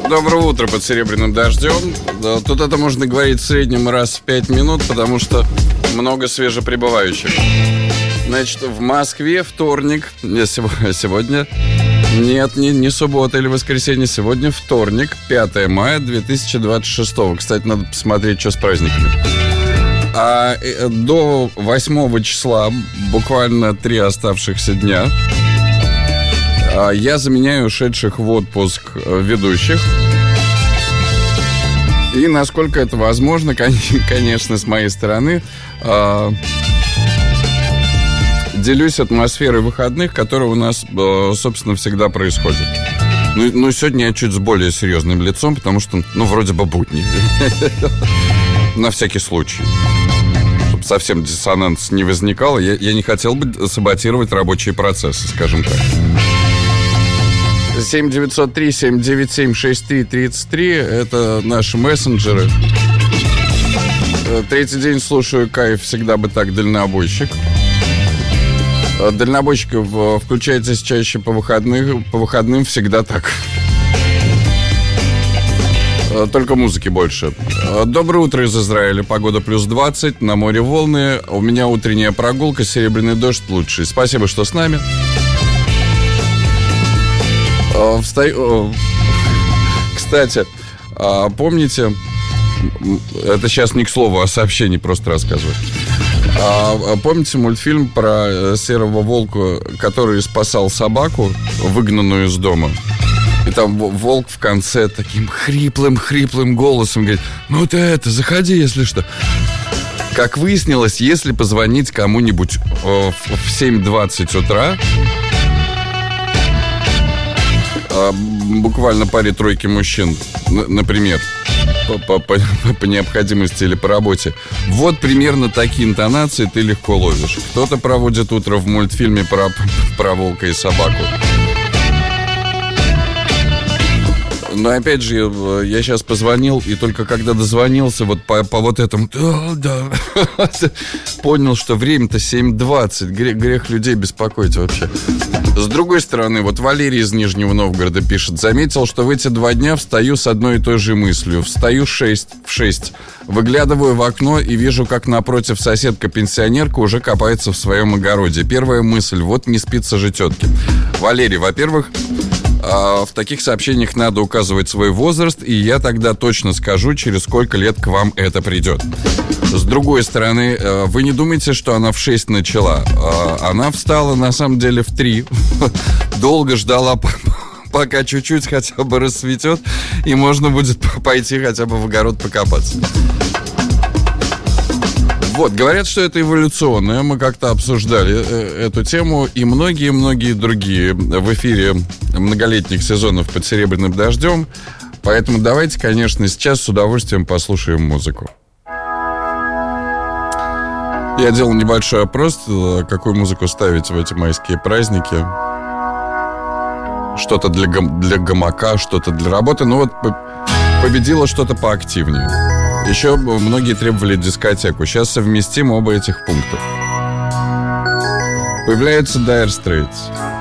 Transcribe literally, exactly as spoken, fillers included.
Доброе утро под серебряным дождем. Да, тут это можно говорить в среднем раз в пять минут, потому что много свежеприбывающих. Значит, в Москве вторник, не сегодня, нет, не, не суббота или воскресенье, сегодня вторник, пятое мая две тысячи двадцать шестого. Кстати, надо посмотреть, что с праздниками. А до восьмого числа, буквально три оставшихся дня, я заменяю ушедших в отпуск ведущих. И насколько это возможно, конечно, с моей стороны, делюсь атмосферой выходных, которая у нас, собственно, всегда происходит. Ну, ну, сегодня я чуть с более серьезным лицом, потому что, ну, вроде бы будни. На всякий случай. Чтобы совсем диссонанс не возникал, я, я не хотел бы саботировать рабочие процессы, скажем так. семь девятьсот три семь девять семь шесть три тридцать три. Это наши мессенджеры. Третий день слушаю кайф, всегда бы так, дальнобойщик. Дальнобойщиков включайтесь чаще по выходным, по выходным всегда так. Только музыки больше. Доброе утро из Израиля. Погода плюс двадцать, на море волны. У меня утренняя прогулка, серебряный дождь лучший. Спасибо, что с нами. Встаю... Кстати, помните, это сейчас не к слову, а сообщение просто рассказываю. Помните мультфильм про серого волка, который спасал собаку, выгнанную из дома? И там волк в конце таким хриплым-хриплым голосом говорит: ну ты это, заходи, если что. Как выяснилось, если позвонить кому-нибудь в семь двадцать утра, буквально паре-тройке мужчин, например, по, по, по необходимости или по работе, вот примерно такие интонации ты легко ловишь. Кто-то проводит утро в мультфильме про, про волка и собаку. Но опять же, я сейчас позвонил, и только когда дозвонился вот по, по вот этому, да, да, понял, что время-то семь двадцать. Грех, грех людей беспокоить вообще. С другой стороны, вот Валерий из Нижнего Новгорода пишет: заметил, что в эти два дня встаю с одной и той же мыслью. Встаю в шесть, в шесть, выглядываю в окно и вижу, как напротив соседка-пенсионерка уже копается в своем огороде. Первая мысль: вот не спится же тетке. Валерий, во-первых, в таких сообщениях надо указывать свой возраст, и я тогда точно скажу, через сколько лет к вам это придет. С другой стороны, вы не думайте, что она в шесть начала. Она встала, на самом деле, в три. Долго ждала, пока чуть-чуть хотя бы рассветет, и можно будет пойти хотя бы в огород покопаться. Вот, говорят, что это эволюционное. Мы как-то обсуждали эту тему. И многие-многие другие в эфире многолетних сезонов под серебряным дождем. Поэтому давайте, конечно, сейчас с удовольствием послушаем музыку. Я делал небольшой опрос, какую музыку ставить в эти майские праздники. Что-то для, гам- для гамака, что-то для работы. Ну вот победило что-то поактивнее. Еще многие требовали дискотеку. Сейчас совместим оба этих пункта. Появляется Dire Straits.